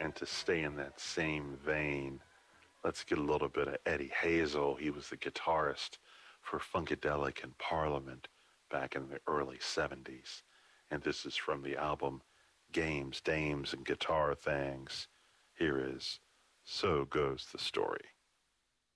And to stay in that same vein, let's get a little bit of Eddie Hazel. He was the guitarist for Funkadelic and Parliament back in the early 70s. And this is from the album Games, Dames, and Guitar Things. Here is So Goes the Story.